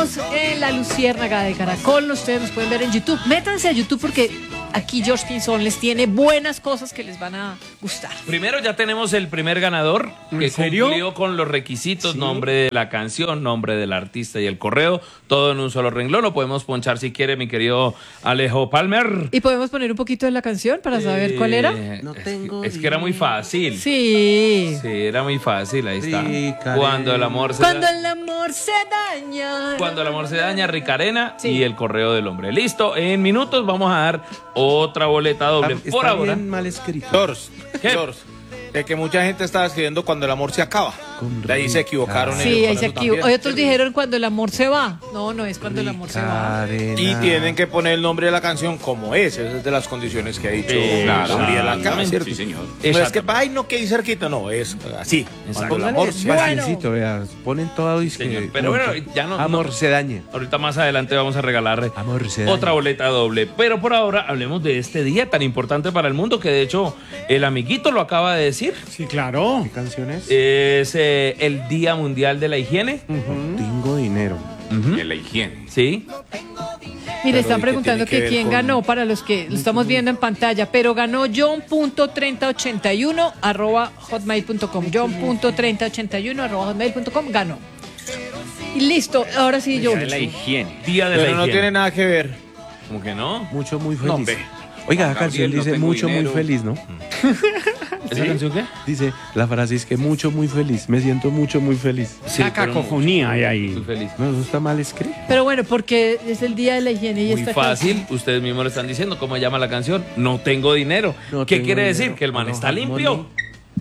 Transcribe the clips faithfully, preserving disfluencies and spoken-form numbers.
Estamos en La Luciérnaga de Caracol. Ustedes nos pueden ver en YouTube. Métanse a YouTube porque aquí George Pinzón les tiene buenas cosas que les van a gustar. Primero ya tenemos el primer ganador que cumplió con los requisitos, ¿sí? Nombre de la canción, nombre del artista y el correo, todo en un solo renglón. Lo podemos ponchar si quiere, mi querido Alejo Palmer. ¿Y podemos poner un poquito de la canción para saber eh, cuál era? No tengo es, es que era muy fácil. Sí. Sí, era muy fácil, ahí está. Ricarena. Cuando el amor se Cuando da... el amor se daña. Cuando el amor se daña, Ricarena, sí. Y el correo del hombre. Listo, en minutos vamos a dar otra boleta doble. Está, por está ahora. Bien mal escrito. George, ¿Qué? George, de que mucha gente estaba escribiendo cuando el amor se acaba. De ahí se equivocaron. Sí, ahí se equivocaron. Hoy otros dijeron cuando el amor se va. No, no es cuando Ricarena. El amor se va. Y tienen que poner el nombre de la canción como es. Esa es de las condiciones que ha dicho eh, claro, Gabriel acá, ¿cierto? Sí, señor. No es que, ay, no, que ahí cerquita. No, es así. Cuando el amor se va. Bueno. Vea, ponen todo y que, pero bueno, ya no. Amor no, se dañe. Ahorita más adelante vamos a regalar amor se otra boleta doble. Pero por ahora hablemos de este día tan importante para el mundo que de hecho el amiguito lo acaba de decir. Sí, claro. ¿Qué canción es? Es eh, el Día Mundial de la Higiene. Uh-huh. Tengo dinero. Uh-huh. De la higiene. Sí. Mire, están preguntando que, que quién con... ganó para los que lo estamos viendo en pantalla, pero ganó john punto treinta ochenta y uno arroba hotmail punto com. john punto treinta ochenta y uno arroba hotmail punto com ganó. Y listo, ahora sí yo. Día de la higiene. Día de pero la higiene. no tiene nada que ver. ¿Cómo que no? Mucho, muy feliz. No, ve. Oiga, la canción dice no mucho, dinero. Muy feliz, ¿no? ¿Esa ¿Sí? canción qué? Dice, la frase es que mucho, muy feliz. Me siento mucho, muy feliz. Sí, la cacofonía hay ahí. Muy feliz. No, eso está mal escrito. Pero bueno, porque es el Día de la Higiene y muy esta fácil, canción. Ustedes mismos lo están diciendo. ¿Cómo llama la canción? No tengo dinero. No ¿Qué quiere dinero. decir? Que el man no, está limpio. Money.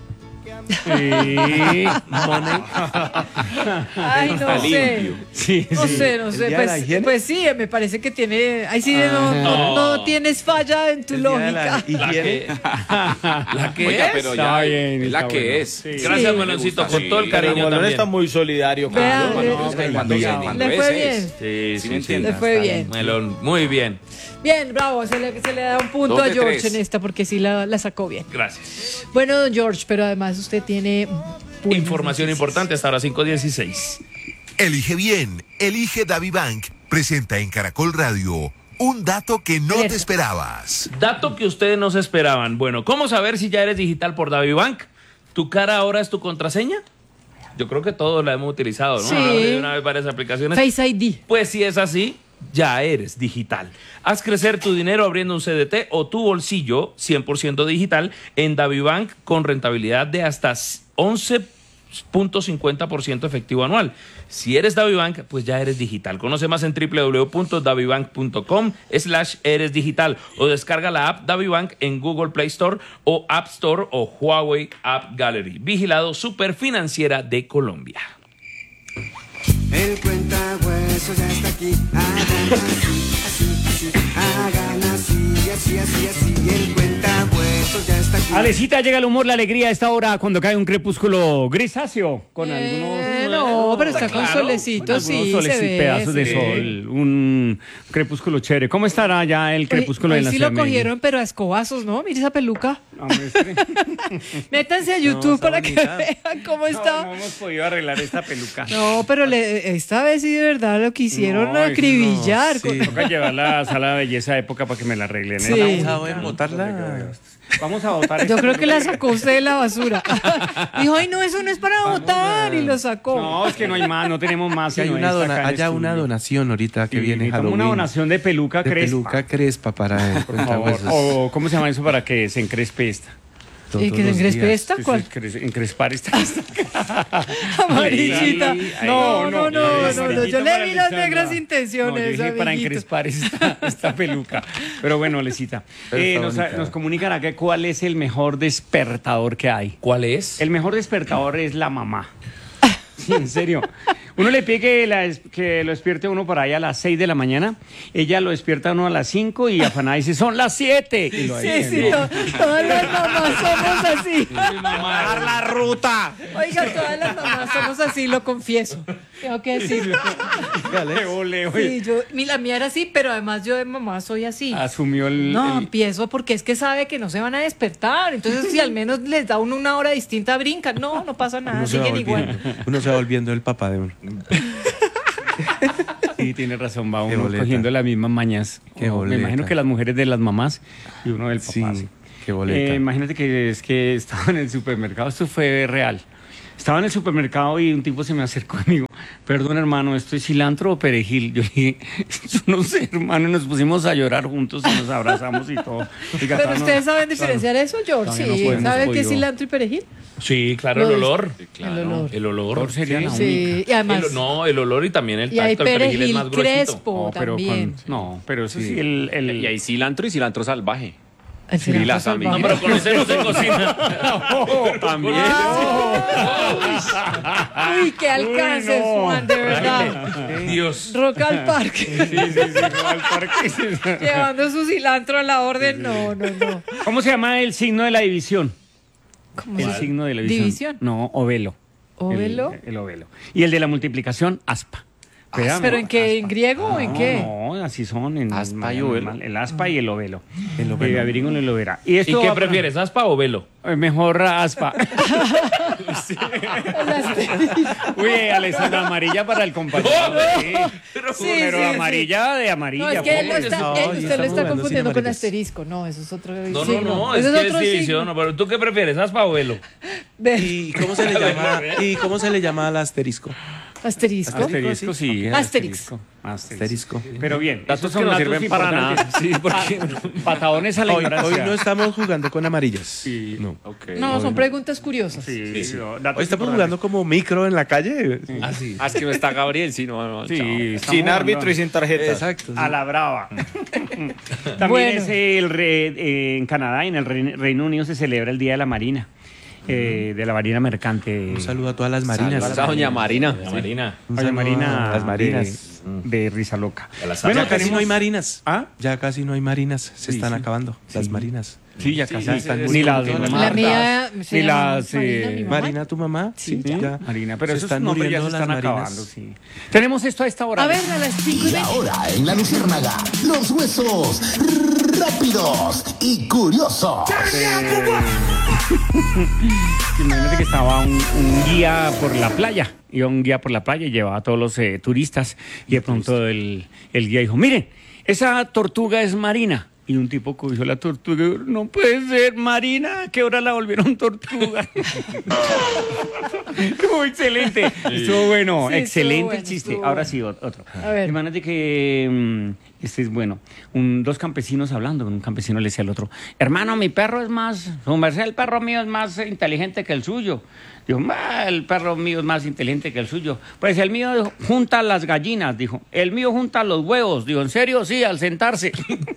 Sí, money. Ay, no sé. Sí, no sí. sé, no sé. Pues, pues sí, me parece que tiene. Ahí sí, ah, no, no, no tienes falla en tu el lógica. La, la que, la que Oiga, es. Pero ya, bien, es la que bueno. es. Sí. Gracias, Meloncito, por sí. todo el cariño. Pero también. está muy solidario. Vea, cuando, le, cuando, le, cuando, cuando le fue es, bien. Sí, sí, sí. Le fue bien. Melón, muy bien. Bien, bravo, se le, se le da un punto a George tres. En esta porque sí la, la sacó bien. Gracias. Bueno, don George, pero además usted tiene información importante hasta ahora cinco dieciséis. Elige bien, elige DaviBank. Presenta en Caracol Radio un dato que no te esperabas. Dato que ustedes no se esperaban. Bueno, ¿cómo saber si ya eres digital por DaviBank? ¿Tu cara ahora es tu contraseña? Yo creo que todos la hemos utilizado, ¿no? Sí. De una vez varias aplicaciones. Face I D. Pues si es así, ya eres digital. Haz crecer tu dinero abriendo un C D T o tu bolsillo cien por ciento digital en DaviBank con rentabilidad de hasta once punto cincuenta por ciento efectivo anual. Si eres DaviBank, pues ya eres digital. Conoce más en doble u doble u doble u punto davibank punto com slash eres digital o descarga la app DaviBank en Google Play Store o App Store o Huawei App Gallery. Vigilado Superfinanciera de Colombia. El cuentahuesos ya está aquí. Hagan así, así, así. Hagan así, así, así, así. El cuentahuesos ya está aquí. Alecita, llega el humor, la alegría a esta hora cuando cae un crepúsculo grisáceo con eh, algunos. No, pero está claro, con solecito, con sí. soles se y ve, pedazos de sí. sol. Un crepúsculo chévere. ¿Cómo estará ya el crepúsculo hoy, en la hoy sí ciudad? lo cogieron, pero a escobazos, ¿no? Mire esa peluca. Métanse a YouTube no, para bonita. Que vean cómo está. No, no hemos podido arreglar esta peluca. No, pero le, esta vez sí de verdad lo quisieron no, acribillar. No, sí. Toca llevarla a sala de belleza de época para que me la arreglen. Sí. ¿eh? Vamos a botarla. Vamos a votar. Yo creo que la sacó usted de la basura. Dijo, ay, no, eso no es para Vamos votar. A... Y lo sacó. No, es que no hay más, no tenemos más. Si hay una dona, haya una donación ahorita que sí, viene Halloween. Una donación de peluca de crespa. peluca crespa para el cuentahuesos. O, ¿cómo se llama eso para que se encrespe esta? ¿Y que se encrespe esta? ¿Cuál? Encrespar esta. Amarillita. No, no, no, no, no, no. Yo le vi las negras intenciones. No, yo dije para encrespar esta, esta peluca. Pero bueno, Lecita. Eh, nos, nos comunican acá cuál es el mejor despertador que hay. ¿Cuál es? El mejor despertador es la mamá. Sí, en serio. Uno le pide que, la, que lo despierte uno para allá a las seis de la mañana. Ella lo despierta a uno a las cinco y afanada dice, son las siete. Y lo sí, sí, to, todas las mamás somos así. ¡Dar la ruta! Oiga, todas las mamás somos así, lo confieso. Tengo que decirlo. Sí, yo, la mía era así, pero además yo de mamá soy así. Asumió el... No, el... empiezo porque es que sabe que no se van a despertar. Entonces, si al menos les da uno una hora distinta, brincan. No, no pasa nada, uno siguen igual. Uno se va volviendo el papá de uno. Sí, tiene razón, va Qué uno boleta. cogiendo las mismas mañas. Qué O, me boleta. imagino que las mujeres de las mamás y uno del papá. Sí, sí. qué boleta. Eh, imagínate que es que estaba en el supermercado, esto fue real. Estaba en el supermercado y un tipo se me acercó y me dijo, perdón hermano, ¿esto es cilantro o perejil? Yo le dije, yo no sé hermano, y nos pusimos a llorar juntos y nos abrazamos y todo. Oiga, Pero no, ustedes saben diferenciar eso, George. todavía no Sí, podemos ¿saben qué es podido. cilantro y perejil? Sí, claro, Lo el dis- olor. El olor. El olor. Olor sería la Sí, y además. El- no, el olor y también el Y hay tacto. El perejil es perejil más gruesito. crespo No, pero también. con- no, pero eso sí, el, el- Y hay cilantro y cilantro salvaje. El cilantro la salvaje. No, pero conoceros de cocina. También. Uy, qué alcance, Uy, no. Juan, de verdad. Dios. Rock al parque. Sí, sí, sí, como al parque. Llevando su cilantro a la orden. No, no, no. ¿Cómo se llama el signo de la división? ¿Cómo El se- signo de la división. ¿División? No, ovelo. ¿Ovelo? El, el ovelo. Y el de la multiplicación, aspa. Espérame. ¿Pero en qué? ¿En griego o en No, qué? No, así son. En, Aspa y en- ovelo. El aspa y el ovelo. El ovelo. Eh, averíguenlo y lo verá. ¿Y, ¿Y esto qué va para- prefieres, aspa o velo? Eh, Mejor aspa. Uy, Alessandra, amarilla para el compañero. Sí. Pero, Sí, pero sí, sí. amarilla de amarilla. No, es que él lo pobre. está, No, él- y usted lo estamos está jugando confundiendo sin con amarillas. asterisco. No, eso es otro No, signo. no, no, Eso es que es otro división. signo. No, pero ¿tú qué prefieres, aspa o velo? Ve, ¿Y cómo se le llama? ¿Y cómo se le llama al asterisco? asterisco. Asterisco, sí. Asterix. Asterisco. Asterisco. Pero bien, Datos estos que son no datos sirven para nada. importantes. Sí, porque... Patadones a la Hoy, ignorancia. hoy no estamos jugando con amarillas. Sí. No. Okay. No, son preguntas curiosas. Sí, sí. no, datos Hoy estamos importantes. jugando como micro en la calle. Ah, sí. Ah, es que no está Gabriel, sí, no, no, Sí, chao. estamos Sin jugando árbitro y sin tarjeta. Exacto. a la brava. También Bueno. es el re- eh, en Canadá y en el Reino Reino Unido se celebra el Día de la Marina, eh, de la Marina Mercante. Un saludo a todas las marinas. Saludos a doña Marina. La Marina. Un Doña saludo Marina a las marinas. de, de Risa Loca. A las Bueno, ya casi tenemos- no hay marinas. ¿Ah? Ya casi no hay marinas. Se Sí, están sí. acabando las marinas. Sí, ya casi. ya están ni muriendo las todas las La Martas, mía se ni llama las Marina, mi eh, mamá. Marina, tu mamá. Sí, Sí, ya. ya. Marina, pero se esos están nombres ya se muriendo están las marinas. acabando, sí. Tenemos esto a esta hora. A ver, a las cinco y Y veinte. ahora en la Luciérnaga, los huesos rápidos y curiosos. Imagínate que estaba un, un guía por la playa, iba un guía por la playa y llevaba a todos los eh, turistas y de pronto el, el guía dijo, miren, esa tortuga es marina. Y un tipo cogió la tortuga y dijo, no puede ser marina, ¿a qué hora la volvieron tortuga? Estuvo excelente, estuvo bueno, Sí, excelente estuvo bueno, chiste. estuvo Ahora bueno. sí, ot- otro. A ver. Imagínate que, mm, este es bueno, un, dos campesinos hablando, un campesino le decía al otro, hermano, mi perro es más, su merced, el perro mío es más inteligente que el suyo. Dijo, "Ah, el perro mío es más inteligente que el suyo. Pues el mío junta las gallinas, dijo. El mío junta los huevos. Dijo, ¿en serio? Sí, al sentarse.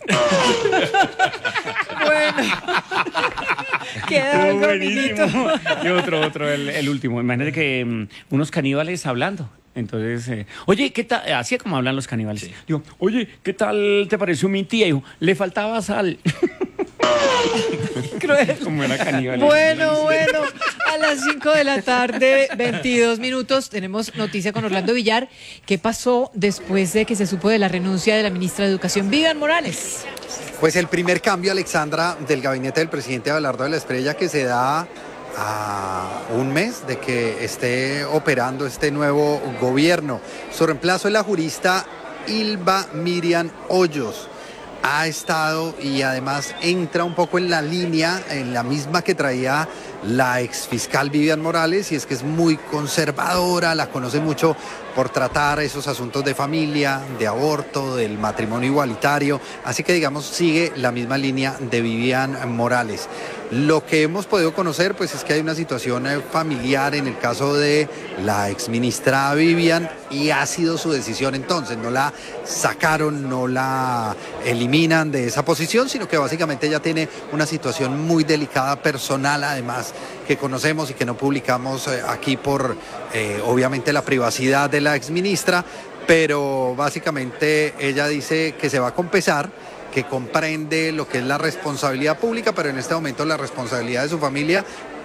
Bueno. Queda algo, Buenísimo. amiguito. Y otro, otro, el, el último. Imagínate que mm, unos caníbales hablando. Entonces, eh, oye, ¿qué tal? Así es como hablan los caníbales. Digo, oye, ¿qué tal te pareció mi tía? Dijo, le faltaba sal. Cruel. Como era caníbal. Bueno, bueno, a las cinco de la tarde, veintidós minutos, tenemos noticia con Orlando Villar. ¿Qué pasó después de que se supo de la renuncia de la ministra de Educación, Vivian Morales? Pues el primer cambio, Alexandra, del gabinete del presidente Abelardo de la Espriella, que se da a un mes de que esté operando este nuevo gobierno. Su reemplazo es la jurista Ilva Miriam Hoyos. Ha estado y además entra un poco en la línea, en la misma que traía la exfiscal Vivian Morales, y es que es muy conservadora, la conoce mucho por tratar esos asuntos de familia, de aborto, del matrimonio igualitario, así que digamos sigue la misma línea de Vivian Morales. Lo que hemos podido conocer pues es que hay una situación eh, familiar en el caso de la exministra Vivian y ha sido su decisión entonces, no la sacaron, no la eliminan de esa posición, sino que básicamente ella tiene una situación muy delicada personal además que conocemos y que no publicamos eh, aquí por eh, obviamente la privacidad de la exministra, pero básicamente ella dice que se va a compensar, que comprende lo que es la responsabilidad pública, pero en este momento la responsabilidad de su familia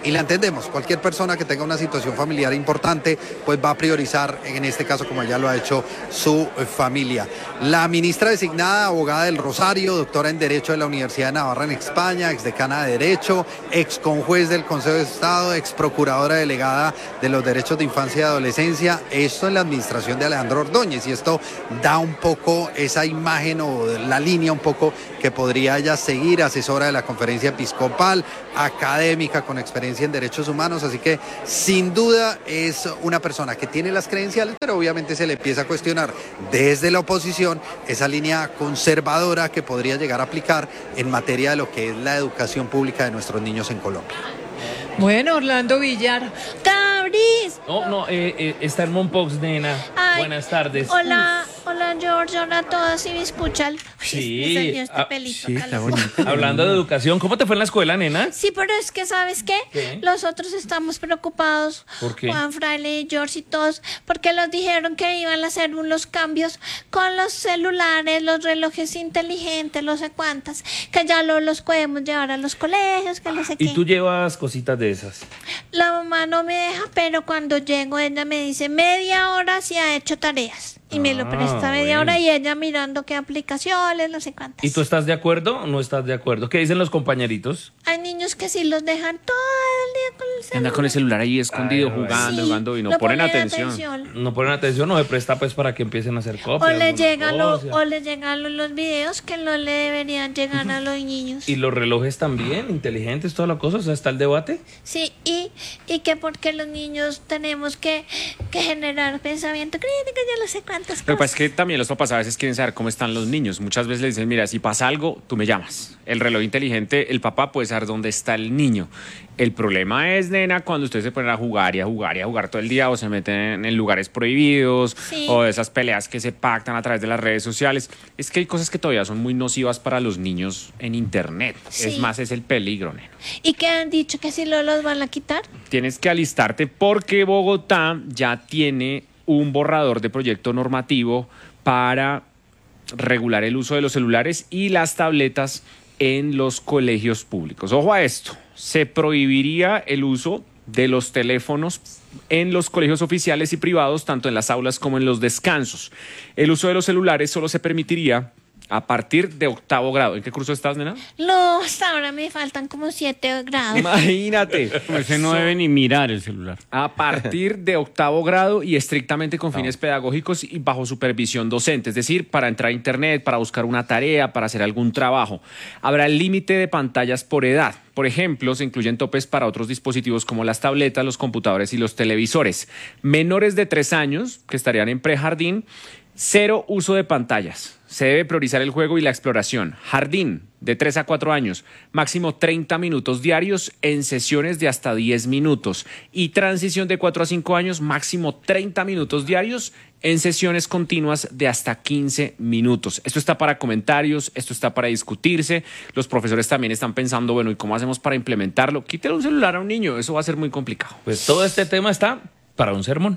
y la entendemos. Cualquier persona que tenga una situación familiar importante, pues va a priorizar, en este caso, como ya lo ha hecho su familia. La ministra designada, abogada del Rosario, doctora en Derecho de la Universidad de Navarra en España, exdecana de Derecho, ex conjuez del Consejo de Estado, ex procuradora delegada de los derechos de infancia y adolescencia, esto en la administración de Alejandro Ordóñez, y esto da un poco esa imagen o la línea un poco que podría ella seguir, asesora de la Conferencia Episcopal, académica con experiencia en derechos humanos, así que sin duda es una persona que tiene las credenciales, pero obviamente se le empieza a cuestionar desde la oposición esa línea conservadora que podría llegar a aplicar en materia de lo que es la educación pública de nuestros niños en Colombia. Bueno, Orlando Villar. ¡Cabris! No, no, eh, eh, está en Monpox, nena. Ay, buenas tardes. Hola, hola George, hola a todas, ¿sí me escuchan? Sí. Me salió este Ah, pelito sí, acá. está bonito. Hablando de educación, ¿cómo te fue en la escuela, nena? Sí, pero es que, ¿sabes qué? ¿Qué? Nosotros estamos preocupados, ¿Por qué? Juan Fraile, George y todos, porque nos dijeron que iban a hacer unos cambios con los celulares, los relojes inteligentes, no sé cuántas, que ya lo, los podemos llevar a los colegios, que no sé qué. ¿Y tú llevas cositas de esas? La mamá no me deja, pero cuando llego ella me dice media hora si ha hecho tareas. Y me lo Ah, presta media bueno. hora y ella mirando qué aplicaciones, no sé cuántas. ¿Y tú estás de acuerdo o no estás de acuerdo? ¿Qué dicen los compañeritos? Hay niños que sí los dejan todo el día con el celular. Anda con el celular ahí escondido, Ay, jugando, Sí, jugando y no no ponen ponen atención. atención. No ponen atención, no se presta pues para que empiecen a hacer O copias. les alguna llegan lo- cosa. o les llegan lo- los videos que no le deberían llegar a los niños. Y los relojes también, inteligentes, toda la cosa, o sea, está el debate. Sí, y, y que porque los niños tenemos que, que generar pensamiento crítico, ya no sé cuántas Lo que pasa cosas. es que también los papás a veces quieren saber cómo están los niños. Muchas veces le dicen, mira, si pasa algo, tú me llamas. El reloj inteligente, el papá puede saber dónde está el niño. El problema es, nena, cuando ustedes se ponen a jugar y a jugar y a jugar todo el día o se meten en lugares prohibidos Sí. o esas peleas que se pactan a través de las redes sociales. Es que hay cosas que todavía son muy nocivas para los niños en internet. Sí. Es más, es el peligro, nena. Y que han dicho que si lo los van a quitar. Tienes que alistarte porque Bogotá ya tiene un borrador de proyecto normativo para regular el uso de los celulares y las tabletas en los colegios públicos. Ojo a esto, se prohibiría el uso de los teléfonos en los colegios oficiales y privados, tanto en las aulas como en los descansos. El uso de los celulares solo se permitiría a partir de octavo grado. ¿En qué curso estás, nena? No, hasta ahora me faltan como siete grados. Imagínate. Ese no debe ni mirar el celular. A partir de octavo grado y estrictamente con fines pedagógicos y bajo supervisión docente, es decir, para entrar a internet, para buscar una tarea, para hacer algún trabajo. Habrá el límite de pantallas por edad. Por ejemplo, se incluyen topes para otros dispositivos como las tabletas, los computadores y los televisores. Menores de tres años, que estarían en prejardín, cero uso de pantallas. Se debe priorizar el juego y la exploración. Jardín, de tres a cuatro años, máximo treinta minutos diarios en sesiones de hasta diez minutos. Y transición de cuatro a cinco años, máximo treinta minutos diarios en sesiones continuas de hasta quince minutos. Esto está para comentarios, esto está para discutirse. Los profesores también están pensando, bueno, ¿y cómo hacemos para implementarlo? Quítale un celular a un niño, eso va a ser muy complicado. Pues todo este tema está para un sermón.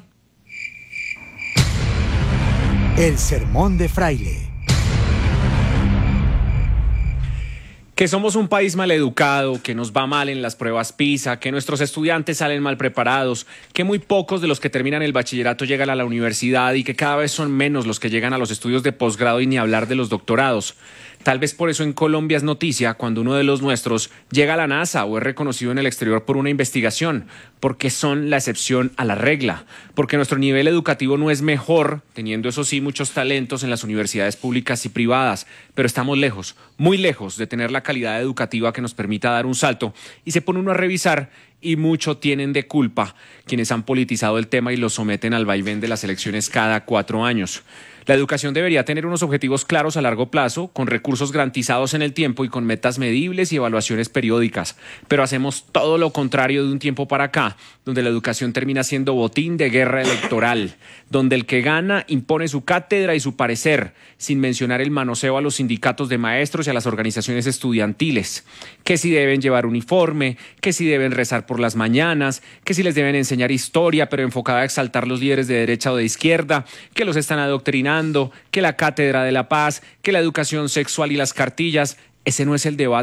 El sermón de Fraile. Que somos un país maleducado, que nos va mal en las pruebas PISA, que nuestros estudiantes salen mal preparados, que muy pocos de los que terminan el bachillerato llegan a la universidad y que cada vez son menos los que llegan a los estudios de posgrado y ni hablar de los doctorados. Tal vez por eso en Colombia es noticia cuando uno de los nuestros llega a la NASA o es reconocido en el exterior por una investigación, porque son la excepción a la regla, porque nuestro nivel educativo no es mejor, teniendo eso sí muchos talentos en las universidades públicas y privadas, pero estamos lejos, muy lejos de tener la calidad educativa que nos permita dar un salto, y se pone uno a revisar y mucho tienen de culpa quienes han politizado el tema y lo someten al vaivén de las elecciones cada cuatro años. La educación debería tener unos objetivos claros a largo plazo, con recursos garantizados en el tiempo y con metas medibles y evaluaciones periódicas. Pero hacemos todo lo contrario de un tiempo para acá, donde la educación termina siendo botín de guerra electoral, donde el que gana impone su cátedra y su parecer, sin mencionar el manoseo a los sindicatos de maestros y a las organizaciones estudiantiles, que si deben llevar uniforme, que si deben rezar por las mañanas, que si les deben enseñar historia, pero enfocada a exaltar los líderes de derecha o de izquierda, que los están adoctrinando, que la cátedra de la paz, que la educación sexual y las cartillas. Ese no es el debate.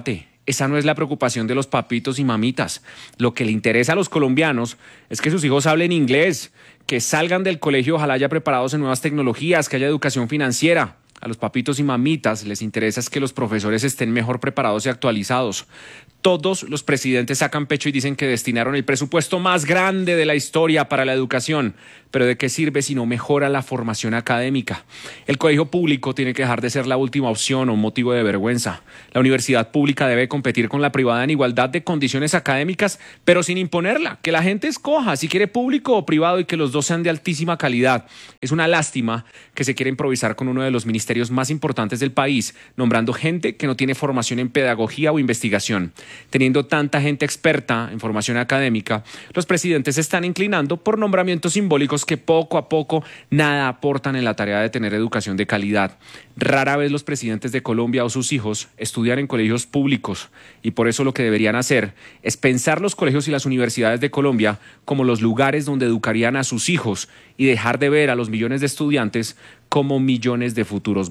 Esa no es la preocupación de los papitos y mamitas. Lo que le interesa a los colombianos es que sus hijos hablen inglés, que salgan del colegio ojalá ya preparados en nuevas tecnologías, que haya educación financiera. A los papitos y mamitas les interesa es que los profesores estén mejor preparados y actualizados. Todos los presidentes sacan pecho y dicen que destinaron el presupuesto más grande de la historia para la educación. Pero ¿de qué sirve si no mejora la formación académica? El colegio público tiene que dejar de ser la última opción o un motivo de vergüenza. La universidad pública debe competir con la privada en igualdad de condiciones académicas, pero sin imponerla. Que la gente escoja si quiere público o privado y que los dos sean de altísima calidad. Es una lástima que se quiera improvisar con uno de los ministerios más importantes del país, nombrando gente que no tiene formación en pedagogía o investigación. Teniendo tanta gente experta en formación académica, los presidentes se están inclinando por nombramientos simbólicos que poco a poco nada aportan en la tarea de tener educación de calidad. Rara vez los presidentes de Colombia o sus hijos estudian en colegios públicos y por eso lo que deberían hacer es pensar los colegios y las universidades de Colombia como los lugares donde educarían a sus hijos y dejar de ver a los millones de estudiantes como millones de futuros